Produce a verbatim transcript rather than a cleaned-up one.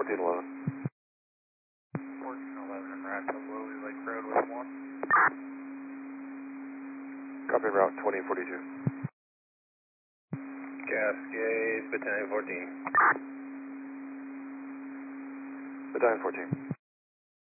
fourteen eleven. fourteen eleven, I'm right to Lily Lake Road with one. Copy route twenty forty-two. Cascade, Battalion fourteen. Battalion fourteen.